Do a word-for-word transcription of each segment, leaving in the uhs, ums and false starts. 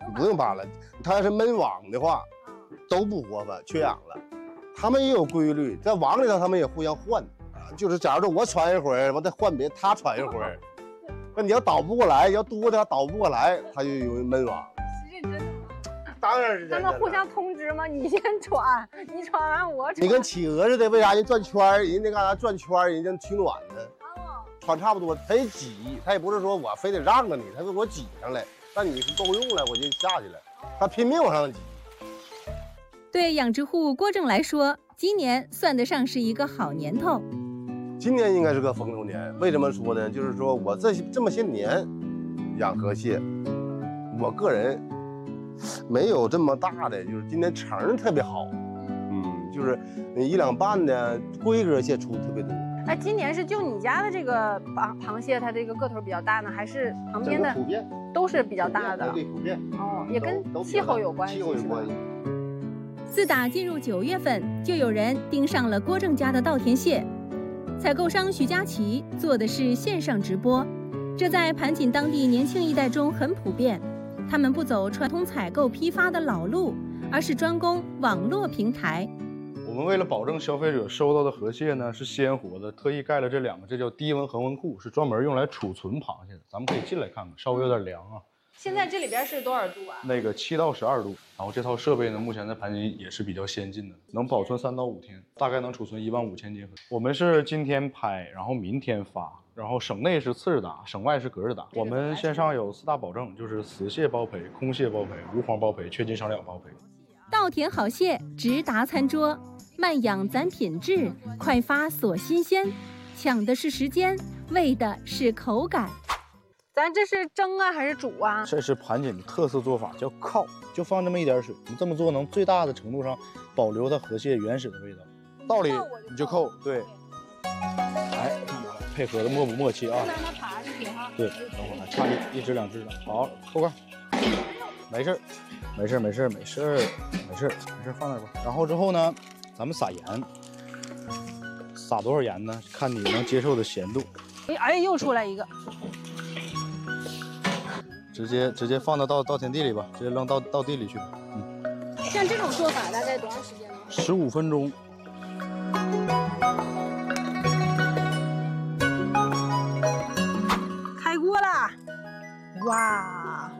不用扒了。它要是闷网的话，都不活泛，缺氧了。它们也有规律，在网里头它们也互相换啊，就是假如说我喘一会儿，我再换别他喘一会儿。那你要倒不过来，要多的话倒不过来，它就容易闷网。 是真的吗？ 当然是真的。 他们互相通知吗？你先喘，你喘完我喘。 你跟企鹅似的，为啥人转圈儿？人家干啥转圈儿？人家取暖呢。哦。喘差不多，它也挤，它也不是说我非得让着你，它给我挤上来。那你是够用了，我就下去了。它拼命往上挤。 对养殖户郭正来说，今年算得上是一个好年头。 今年应该是个丰收年，为什么说呢？就是说我这这么些年养河蟹，我个人没有这么大的，就是今年成特别好，嗯，就是一两半的规格蟹出的特别多。 哎，今年是就你家的这个螃螃蟹，它这个个头比较大呢，还是旁边的普遍都是比较大的？ 对，普遍。 哦，也跟气候有关系。 气候有关系。 自打进入九月份，就有人盯上了郭正家的稻田蟹。采购商徐佳琪做的是线上直播，这在盘锦当地年轻一代中很普遍。他们不走传统采购批发的老路，而是专攻网络平台。 我们为了保证消费者收到的河蟹呢是鲜活的，特意盖了这两个，这叫低温恒温库，是专门用来储存螃蟹的。咱们可以进来看看，稍微有点凉啊。 现在这里边是多少度啊？ 那个七到十二度。然后这套设备呢，目前在盘锦也是比较先进的，能保存三到五天，大概能储存一万五千斤河。我们是今天拍，然后明天发，然后省内是次日达，省外是隔日达。我们线上有四大保证，就是死蟹包赔、空蟹包赔、无黄包赔、缺斤少两包赔。 稻田好蟹直达餐桌，慢养攒品质，快发锁新鲜，抢的是时间，为的是口感。 咱这是蒸啊还是煮啊？ 这是盘锦的特色做法，叫靠，就放这么一点水。你这么做能最大的程度上保留它河蟹原始的味道。道理你就扣，对。哎，配合的默不默契啊？ 让它爬进去哈。 对，等会儿差一一只两只的。好，扣开。没事，没事，没事，没事，没事，没事，放那吧。然后之后呢，咱们撒盐，撒多少盐呢？看你能接受的咸度。 哎哎，又出来一个。 直接直接放到稻稻田地里吧，直接扔到稻地里去。 嗯，像这种做法大概多长时间呢？ 十五分钟。 开锅啦！哇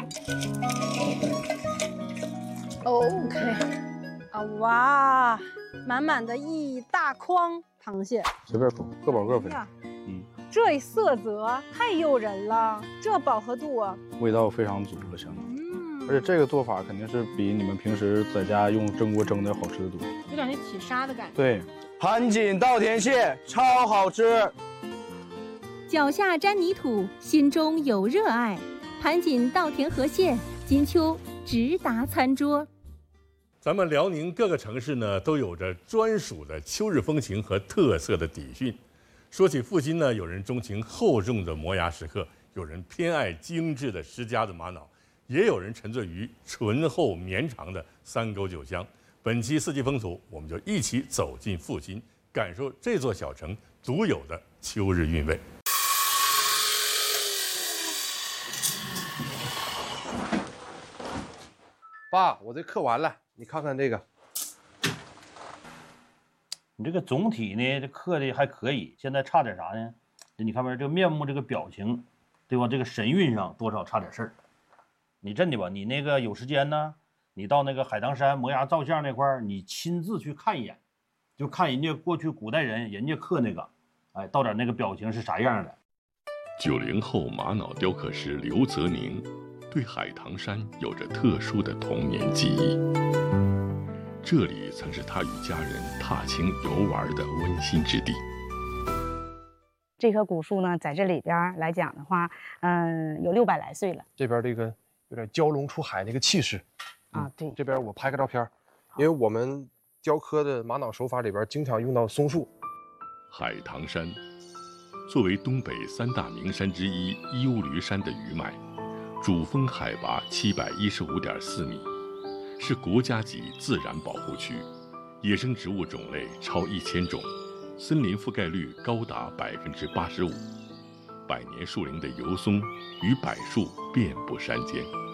，OK， 啊哇，满满的一大筐螃蟹， 随便抠，各保各分。嗯。 这色泽太诱人了，这饱和度啊， 味道非常足了，相当。嗯，而且这个做法肯定是比你们平时在家用蒸锅蒸的好吃的多， 有点那起沙的感觉。 对，盘锦稻田蟹超好吃， 脚下沾泥土，心中有热爱。盘锦稻田河蟹，金秋直达餐桌。 咱们辽宁各个城市呢，都有着专属的秋日风情和特色的底蕴。说起阜新呢，有人钟情厚重的磨牙石刻，有人偏爱精致的施家的玛瑙，也有人沉醉于醇厚绵长的三沟酒香。本期四季风俗，我们就一起走进阜新，感受这座小城独有的秋日韵味。 爸，我这刻完了，你看看这个。 你这个总体呢，这刻的还可以，现在差点啥呢？这你看没？这个面目，这个表情，对吧？这个神韵上多少差点事儿。你真的吧？你那个有时间呢，你到那个海棠山磨牙造像那块儿，你亲自去看一眼，就看人家过去古代人人家刻那个，哎，到点那个表情是啥样的。 九零后玛瑙雕刻师刘泽宁对海棠山有着特殊的童年记忆。这里曾是他与家人踏青游玩的温馨之地。 这棵古树呢，在这里边来讲的话，嗯，有六百来岁了。 这边这个有点蛟龙出海那个气势啊，对。 这边我拍个照片，因为我们雕刻的玛瑙手法里边经常用到松树。 海棠山作为东北三大名山之一伊乌驴山的余脉，主峰海拔七百一十五点四米。是国家级自然保护区，野生植物种类超一千种，森林覆盖率高达百分之八十五，百年树龄的油松与柏树遍布山间。